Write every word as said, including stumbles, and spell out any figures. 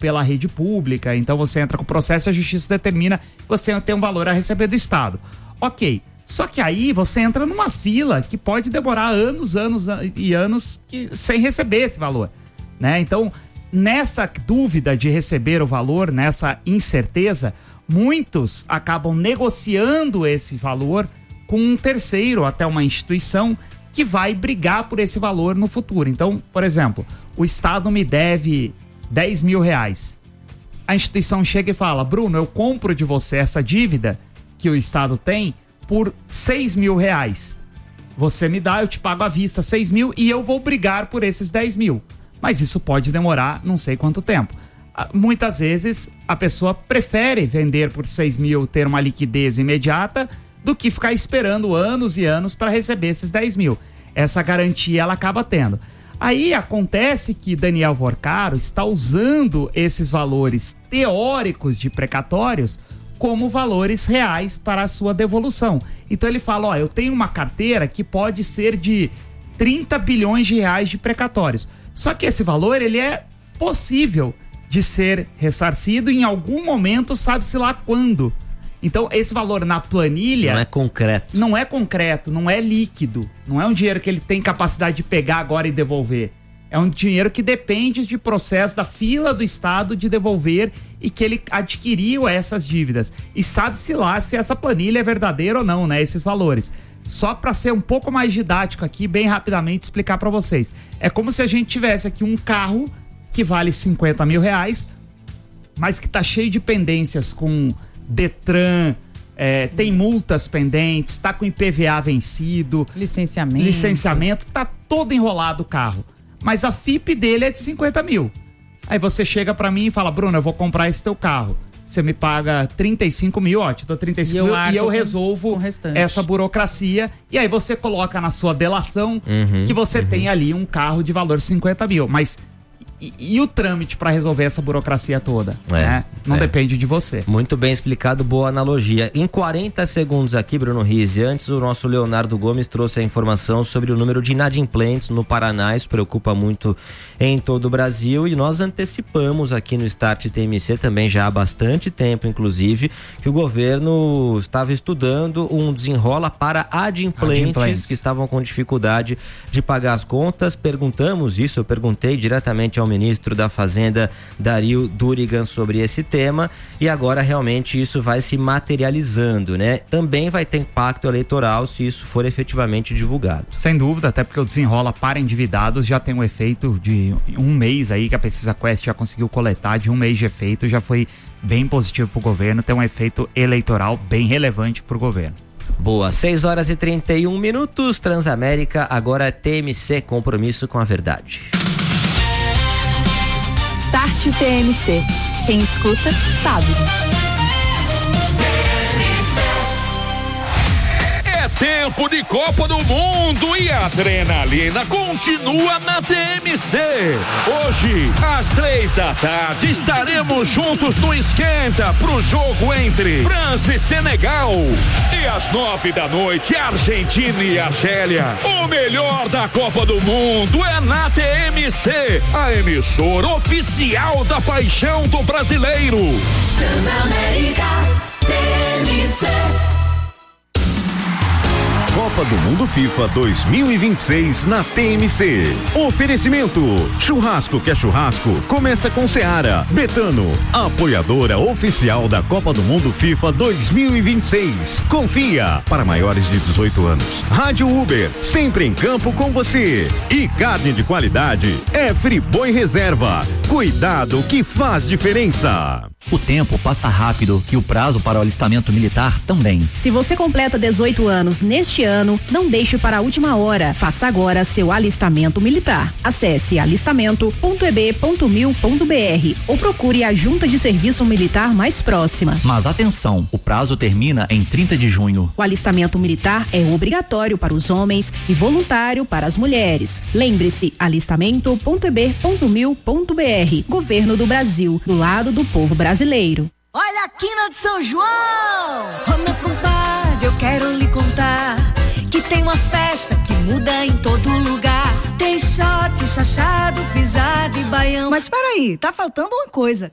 pela rede pública, então você entra com o processo e a justiça determina que você tem um valor a receber do Estado. Ok, só que aí você entra numa fila que pode demorar anos, anos e anos que, sem receber esse valor, né? Então, nessa dúvida de receber o valor, nessa incerteza, muitos acabam negociando esse valor com um terceiro, até uma instituição que vai brigar por esse valor no futuro. Então, por exemplo, o Estado me deve dez mil reais. A instituição chega e fala: Bruno, eu compro de você essa dívida que o Estado tem por seis mil reais. Você me dá, eu te pago à vista seis mil e eu vou brigar por esses dez mil. Mas isso pode demorar não sei quanto tempo. Muitas vezes a pessoa prefere vender por seis mil, ter uma liquidez imediata, do que ficar esperando anos e anos para receber esses dez mil. Essa garantia ela acaba tendo. Aí acontece que Daniel Vorcaro está usando esses valores teóricos de precatórios como valores reais para a sua devolução. Então ele fala: ó, eu tenho uma carteira que pode ser de trinta bilhões de reais de precatórios. Só que esse valor, ele é possível de ser ressarcido em algum momento, sabe-se lá quando. Então, esse valor na planilha... Não é concreto. Não é concreto, não é líquido. Não é um dinheiro que ele tem capacidade de pegar agora e devolver. É um dinheiro que depende de processo da fila do Estado de devolver e que ele adquiriu essas dívidas. E sabe-se lá se essa planilha é verdadeira ou não, né? Esses valores. Só para ser um pouco mais didático aqui, bem rapidamente explicar para vocês. É como se a gente tivesse aqui um carro que vale cinquenta mil reais, mas que tá cheio de pendências com Detran, é, tem multas pendentes, tá com I P V A vencido, licenciamento, licenciamento, tá todo enrolado o carro. Mas a F I P dele é de cinquenta mil. Aí você chega pra mim e fala: Bruno, eu vou comprar esse teu carro. Você me paga trinta e cinco mil, ó, te dou trinta e cinco mil e eu resolvo essa burocracia. E aí você coloca na sua delação uhum, que você uhum. tem ali um carro de valor cinquenta mil. Mas e, e o trâmite para resolver essa burocracia toda? É, né? Não é. depende de você. Muito bem explicado, boa analogia. Em quarenta segundos aqui, Bruno Rizzi, antes o nosso Leonardo Gomes trouxe a informação sobre o número de inadimplentes no Paraná. Isso preocupa muito em todo o Brasil e nós antecipamos aqui no Start T M C também já há bastante tempo, inclusive, que o governo estava estudando um desenrola para adimplentes, adimplentes. que estavam com dificuldade de pagar as contas. Perguntamos isso, eu perguntei diretamente ao ministro da Fazenda, Dario Durigan, sobre esse tema e agora realmente isso vai se materializando, né? Também vai ter impacto eleitoral se isso for efetivamente divulgado. Sem dúvida, até porque o desenrola para endividados já tem um efeito de um mês aí que a Pesquisa Quest já conseguiu coletar, de um mês de efeito, já foi bem positivo para o governo, tem um efeito eleitoral bem relevante para o governo. Boa, seis horas e trinta e um minutos, Transamérica, agora T M C, compromisso com a verdade. Start T M C. Quem escuta, sabe. É tempo de Copa do Mundo e a adrenalina continua na T M C. Hoje, às três da tarde, estaremos juntos no Esquenta pro jogo entre França e Senegal. E às nove da noite, Argentina e Argélia. O melhor da Copa do Mundo é na T M C, a emissora oficial da paixão do brasileiro. Transamérica T M C. Copa do Mundo FIFA dois mil e vinte e seis na T M C. Oferecimento: churrasco que é churrasco, começa com Seara. Betano, apoiadora oficial da Copa do Mundo FIFA dois mil e vinte e seis. Confia, para maiores de dezoito anos. Rádio Uber, sempre em campo com você. E carne de qualidade é Friboi Reserva. Cuidado que faz diferença. O tempo passa rápido e o prazo para o alistamento militar também. Se você completa dezoito anos neste ano, não deixe para a última hora. Faça agora seu alistamento militar. Acesse alistamento ponto e b ponto mil ponto b r ou procure a junta de serviço militar mais próxima. Mas atenção, o prazo termina em trinta de junho. O alistamento militar é obrigatório para os homens e voluntário para as mulheres. Lembre-se, alistamento ponto e b ponto mil ponto b r. Governo do Brasil, do lado do povo brasileiro. Olha a quina de São João! Ô meu compadre, eu quero lhe contar que tem uma festa que muda em todo lugar. Tem shot, chachado, pisado e baião. Mas peraí, tá faltando uma coisa.